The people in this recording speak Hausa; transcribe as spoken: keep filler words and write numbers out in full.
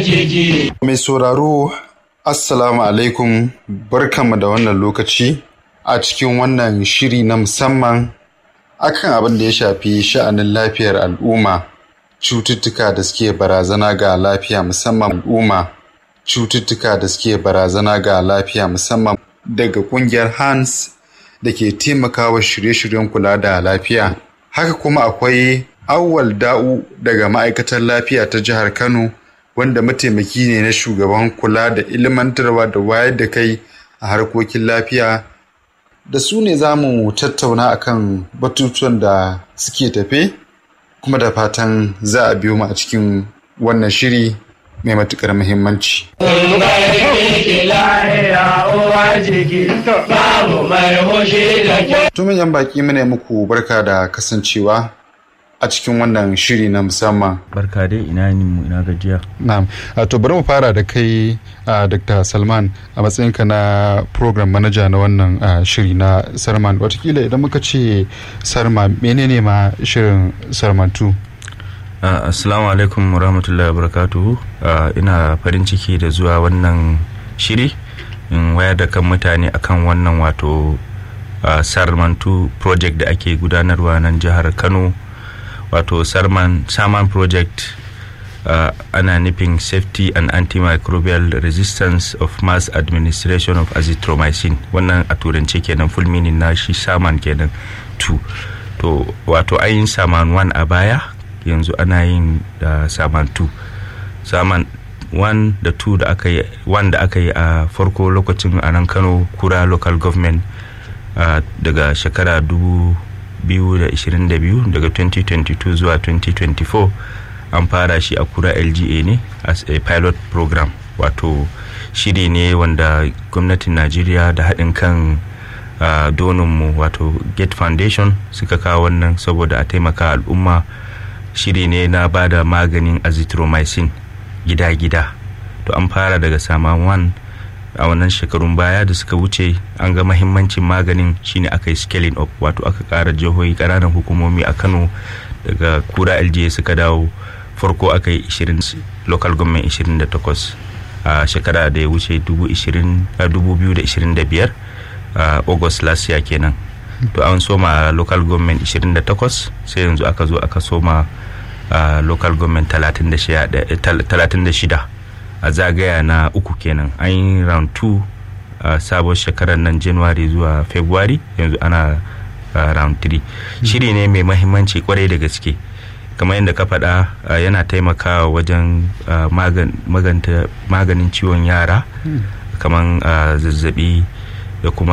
jiki. Mai sauraro, Assalamu alaikum, barkanmu da wannan lokaci a cikin wannan shiri na musamman akan abin da ya shafi sha'anin lafiyar al'umma, cututtuka da suke barazana ga lafiya musamman al'umma, cututtuka da suke barazana ga lafiya musamman daga ƙungiyar Hans da ke taimakawa shirye-shiryen kula da lafiya. Haka kuma akwai Awwal Da'u daga ma'aikatar lafiya ta jihar Kano, wanda mataimaki ne na shugaban kula da ilmantarwa da wayar da kai a harkokin lafiya. Da su ne za mu tattauna akan batutuwan da suke tafe, kuma da fatan za a biyo mu a cikin wannan shiri mai matuƙar muhimmanci. Tumin yan baki mune muku barka da kasancewa a cikin wannan shiri na musamman. Barka dai, ina yin mu ina gajiya. Na'am. To bari mu fara da kai Doctor Salman a matsayinka na program manager na wannan shiri na Sarman. Watakila idan muka ce Sarma, menene ma shirin Sarman two? Uh, Assalamu alaikum wa rahmatullahi wa barakatuhu. Uh, ina farin ciki da zuwa wannan shiri in wayar da kan mutane akan wannan wato uh, Sarman two project da ake gudanarwa nan jihar Kano. Wato Sarman Sarman project uh, ana nufin safety and antimicrobial resistance of mass administration of azithromycin. Wannan a turance kenan, full meaning na shi Sarman kenan two. To wato ayin Sarman one a baya, yanzu ana yin da Sarman two. Sarman one da two da aka yi, one da aka yi a farko lokacin a nan Kano Kura local government uh, daga shekara dubu biyu da ishirin da biyu, daga twenty twenty-two zuwa twenty twenty-four an fara shi a Kura L G A ne as a pilot program. Wato shiri ne wanda gwamnatin Najeriya da haɗin kan uh, dononmu wato Gate Foundation suka kawo wannan saboda a taimaka al'umma. Shiri ne na bada maganin azithromycin gida-gida. To an fara daga Sarman one a wannan shekarun baya da suka wuce. An ga mahimmancin maganin, shine aka yi scaling up, wato aka ƙara jihohi ƙananan hukumomi a Kano. Daga Kura L G A suka dawo, farko aka yi ishirin local government ishirin da takwas a shekara da ya wuce dubu biyu da ishirin da biyar a August last year kenan. To an soma local government ishirin da takwas, sai yanzu aka zo aka soma a local government talatin da shida a zagaya na uku kenan. An yi round two a sabon shekarar nan January zuwa February, yanzu ana round three. Shiri ne mai mahimmanci kwarai da gaske, kamar yadda ka faɗa, yana taimakawa wajen maganin ciwon yara kamar zazzabi da kuma